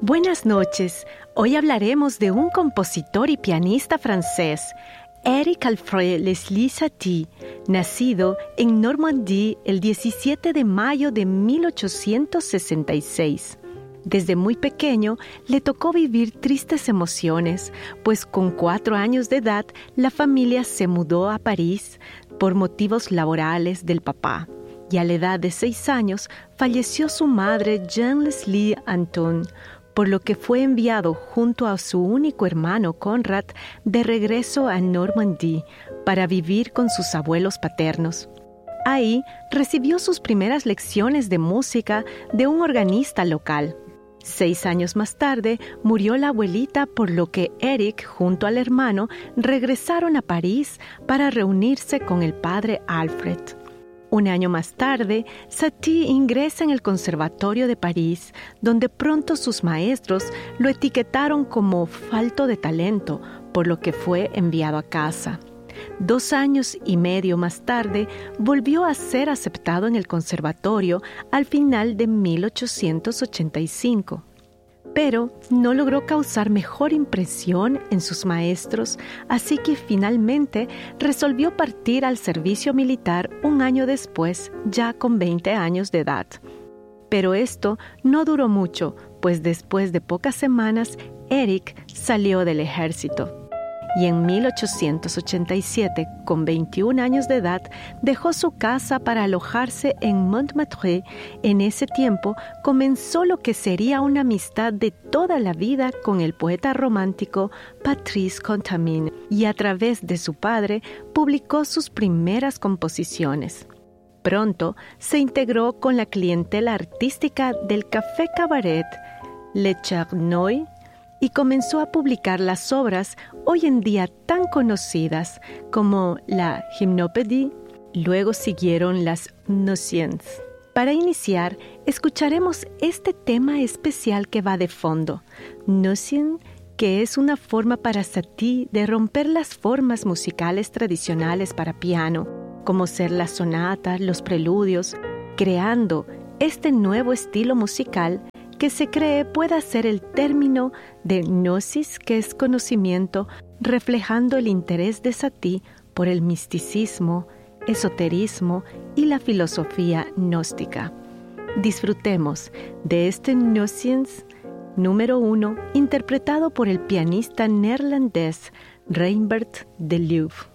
Buenas noches. Hoy hablaremos de un compositor y pianista francés, Éric Alfred Leslie Satie, nacido en Normandía el 17 de mayo de 1866. Desde muy pequeño le tocó vivir tristes emociones, pues con 4 años de edad la familia se mudó a París por motivos laborales del papá. Y a la edad de 6 años falleció su madre Jean-Leslie Anton, por lo que fue enviado junto a su único hermano Conrad de regreso a Normandía para vivir con sus abuelos paternos. Ahí recibió sus primeras lecciones de música de un organista local. 6 años más tarde murió la abuelita, por lo que Éric junto al hermano regresaron a París para reunirse con el padre Alfred. Un año más tarde, Satie ingresa en el Conservatorio de París, donde pronto sus maestros lo etiquetaron como falto de talento, por lo que fue enviado a casa. 2 años y medio más tarde, volvió a ser aceptado en el conservatorio al final de 1885. Pero no logró causar mejor impresión en sus maestros, así que finalmente resolvió partir al servicio militar un año después, ya con 20 años de edad. Pero esto no duró mucho, pues después de pocas semanas, Éric salió del ejército. Y en 1887, con 21 años de edad, dejó su casa para alojarse en Montmartre. En ese tiempo comenzó lo que sería una amistad de toda la vida con el poeta romántico Patrice Contamine, y a través de su padre publicó sus primeras composiciones. Pronto se integró con la clientela artística del Café Cabaret Le Charnoy, y comenzó a publicar las obras hoy en día tan conocidas como la Gymnopédie. Luego siguieron las Notions. Para iniciar, escucharemos este tema especial que va de fondo, Notion, que es una forma para Satie de romper las formas musicales tradicionales para piano, como ser las sonatas, los preludios, creando este nuevo estilo musical que se cree pueda ser el término de gnosis, que es conocimiento, reflejando el interés de Satie por el misticismo, esoterismo y la filosofía gnóstica. Disfrutemos de este Notions número 1, interpretado por el pianista neerlandés Reinbert de Leeuw.